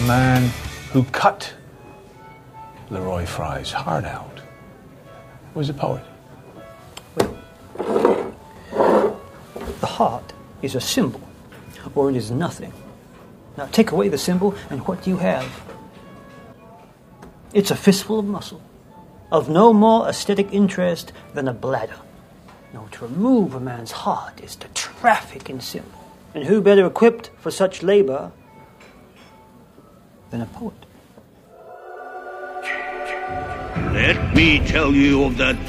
man who cut Leroy Fry's heart out was a poet. The heart is a symbol, or it is nothing. Now take away the symbol, and what do you have? It's a fistful of muscle, of no more aesthetic interest than a bladder. Now, to remove a man's heart is to traffic in symbol. And who better equipped for such labor than a poet? Let me tell you of the